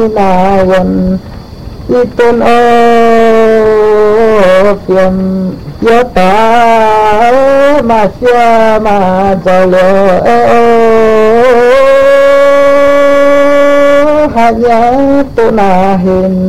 là quần y tôn ô phiền yếu tả mà xưa mà cho lỡ hạ nhớ tu na hình